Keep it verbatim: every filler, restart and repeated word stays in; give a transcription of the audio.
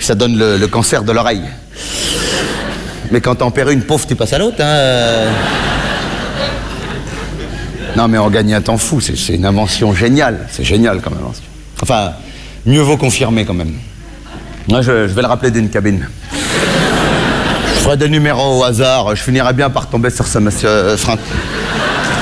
ça donne le, le cancer de l'oreille. Mais quand t'en perds une, pauvre, tu passes à l'autre, hein. Non, mais on gagne un temps fou, c'est une invention géniale. C'est génial, quand même. Enfin, mieux vaut confirmer, quand même. Moi, je, je vais le rappeler d'une cabine. Je ferai des numéros au hasard, je finirai bien par tomber sur ce monsieur... Euh, Franck.